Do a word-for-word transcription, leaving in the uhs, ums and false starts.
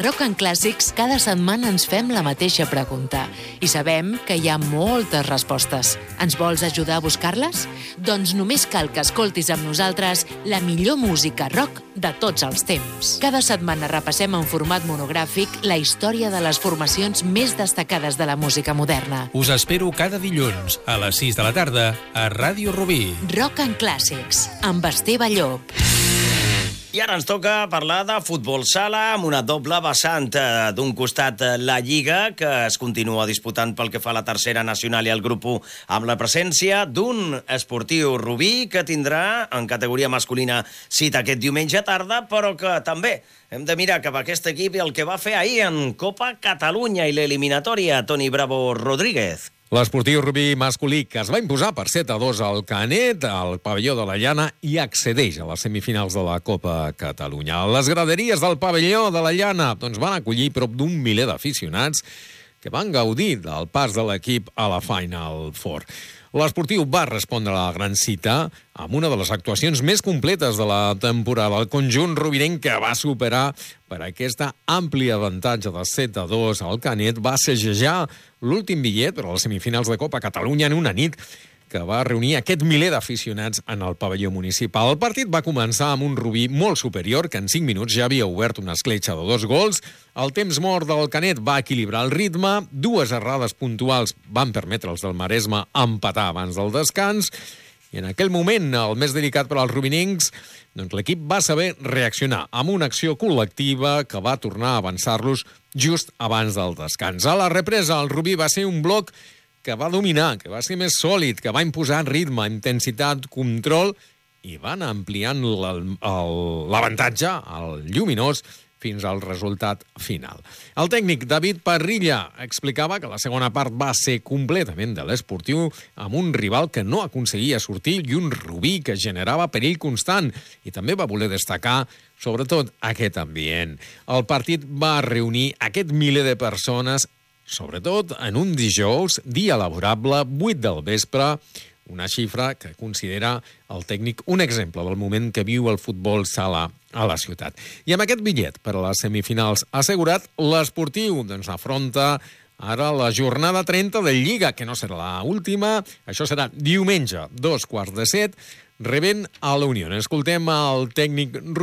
Rock and Clàssics cada setmana ens fem la mateixa pregunta i sabem que hi ha moltes respostes. Ens vols ajudar a buscar-les? Doncs només cal que escoltis amb nosaltres la millor música rock de tots els temps. Cada setmana repassem en format monogràfic la història de les formacions més destacades de la música moderna. Us espero cada dilluns a les sis de la tarda a Ràdio Rubí. Rock and Clàssics, amb Esteve Llop. I ara ens toca parlar de futbol sala amb una doble vessant. D'un costat, la Lliga, que es continua disputant pel que fa a la tercera nacional i el grup u, amb la presència d'un Esportiu Rubí, que tindrà en categoria masculina cita aquest diumenge tarda, però que també hem de mirar cap a aquest equip i el que va fer ahir en Copa Catalunya i l'eliminatòria. Toni Bravo Rodríguez. L'Esportiu Rubí masculí, que es va imposar per set a dos al Canet, al pavelló de la Llana, i accedeix a les semifinals de la Copa Catalunya. Les graderies del pavelló de la Llana doncs, van acollir prop d'un miler d'aficionats que van gaudir del pas de l'equip a la Final Four. L'Esportiu va respondre a la gran cita amb una de les actuacions més completes de la temporada. El conjunt rubinenc, que va superar per aquesta àmplia avantatge de set a dos al Canet, va segellar l'últim bitllet per a les semifinals de Copa Catalunya en una nit que va reunir aquest miler d'aficionats en el pavelló municipal. El partit va començar amb un Rubí molt superior, que en cinc minuts ja havia obert una escletxa de dos gols. El temps mort del Canet va equilibrar el ritme, dues errades puntuals van permetre als del Maresme empatar abans del descans, i en aquell moment, el més delicat per als rubinencs, doncs l'equip va saber reaccionar amb una acció col·lectiva que va tornar a avançar-los just abans del descans. A la represa, el Rubí va ser un bloc que va dominar, que va ser més sòlid, que va imposar ritme, intensitat, control, i van ampliant l'avantatge, el lluminós, fins al resultat final. El tècnic David Parrilla explicava que la segona part va ser completament de l'Esportiu, amb un rival que no aconseguia sortir i un Rubí que generava perill constant, i també va voler destacar sobretot aquest ambient. El partit va reunir aquest miler de persones, sobretot en un dijous, dia laborable, vuit del vespre, una xifra que considera el tècnic un exemple del moment que viu el futbol sala a la ciutat. I amb aquest bitllet per a les semifinals assegurat, l'Esportiu doncs, afronta ara la jornada trenta de Lliga, que no serà l'última, això serà diumenge, dos quarts de set, rebent a la Unió. Escoltem el tècnic